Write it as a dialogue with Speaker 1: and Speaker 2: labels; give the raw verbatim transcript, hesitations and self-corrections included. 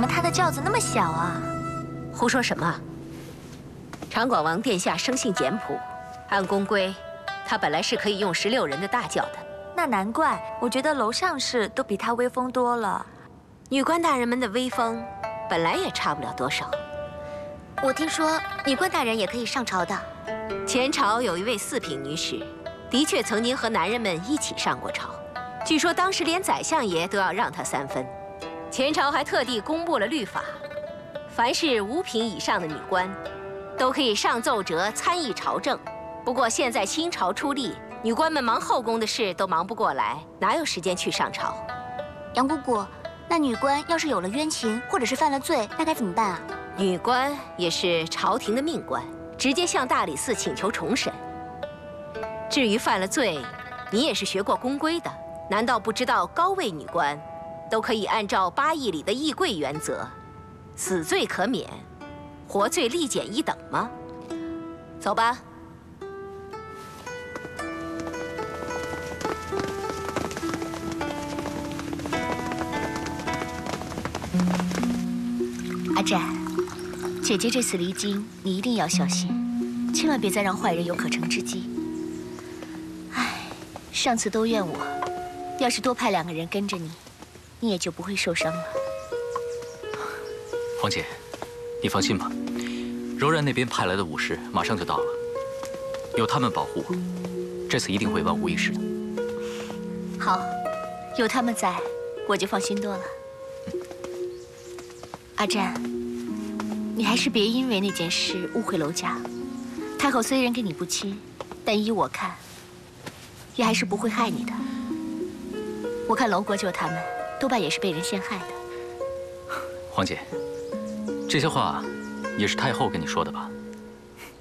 Speaker 1: 么他的轿子那么小啊？
Speaker 2: 胡说什么？长广王殿下生性简朴，按宫规，他本来是可以用十六人的大轿的。
Speaker 1: 那难怪，我觉得楼上氏都比他威风多了。
Speaker 2: 女官大人们的威风，本来也差不了多少。
Speaker 3: 我听说女官大人也可以上朝的。
Speaker 2: 前朝有一位四品女使，的确曾经和男人们一起上过朝。据说当时连宰相爷都要让她三分。前朝还特地公布了律法，凡是五品以上的女官，都可以上奏折参议朝政。不过现在新朝出力，女官们忙后宫的事都忙不过来，哪有时间去上朝？
Speaker 3: 杨姑姑，那女官要是有了冤情，或者是犯了罪，那该怎么办啊？
Speaker 2: 女官也是朝廷的命官，直接向大理寺请求重审。至于犯了罪，你也是学过宫规的，难道不知道高位女官都可以按照八义里的议贵原则，死罪可免，活罪立减一等吗？走吧。
Speaker 4: 阿占，姐姐这次离京，你一定要小心，千万别再让坏人有可乘之机。唉，上次都怨我，要是多派两个人跟着你，你也就不会受伤了。
Speaker 5: 皇姐，你放心吧，柔然那边派来的武士马上就到了，有他们保护我，这次一定会万无一失的。
Speaker 4: 好，有他们在，我就放心多了。阿占，你还是别因为那件事误会娄家。太后虽然跟你不亲，但依我看，也还是不会害你的。我看娄国舅他们多半也是被人陷害的。
Speaker 5: 皇姐，这些话也是太后跟你说的吧？